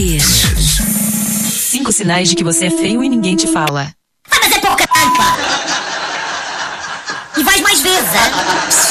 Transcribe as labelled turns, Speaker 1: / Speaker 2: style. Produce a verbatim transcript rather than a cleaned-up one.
Speaker 1: três. Cinco sinais de que você é feio e ninguém te fala.
Speaker 2: Ah, mas é para o caralho, pá! E vais mais vezes, hein?